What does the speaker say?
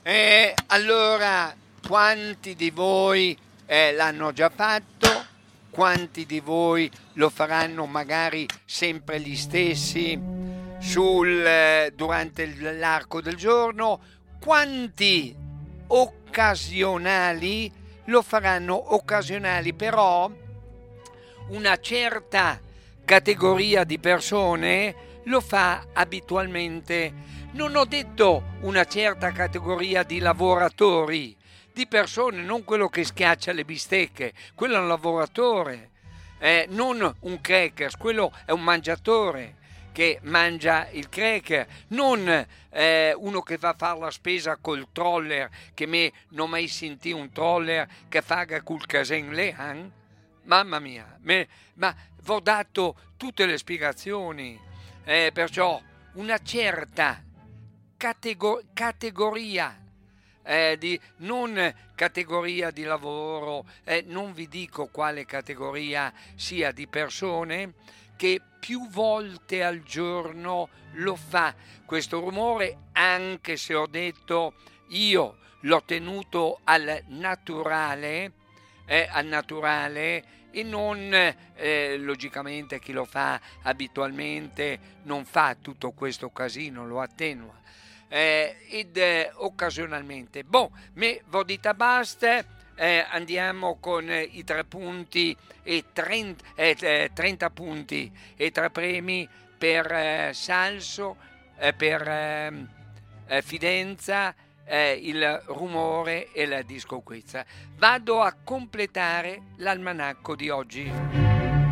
Allora, quanti di voi l'hanno già fatto? Quanti di voi lo faranno magari sempre gli stessi durante l'arco del giorno? Quanti occasionali lo faranno occasionali, però una certa categoria di persone lo fa abitualmente. Non ho detto una certa categoria di lavoratori, di persone, non quello che schiaccia le bistecche, quello è un lavoratore, non un crackers, quello è un mangiatore che mangia il cracker, non uno che va a fare la spesa col troller, che me non mai sentì un troller che faga col casen le han. Mamma mia, ma vi ho dato tutte le spiegazioni, perciò una certa categoria, non categoria di lavoro, non vi dico quale categoria sia, di persone che più volte al giorno lo fa questo rumore, anche se ho detto io l'ho tenuto al naturale, e non logicamente chi lo fa abitualmente non fa tutto questo casino, lo attenua ed occasionalmente. Me vodita basta, andiamo con i 3 punti e 30 punti e 3 premi per Salso, per Fidenza, il rumore e la disco quiz. Vado a completare l'almanacco di oggi.